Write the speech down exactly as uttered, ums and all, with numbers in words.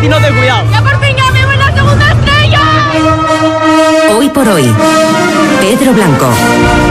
ti no ten cuidado. ¡Ya por fin ya vemos la segunda estrella! Hoy por hoy, Pedro Blanco.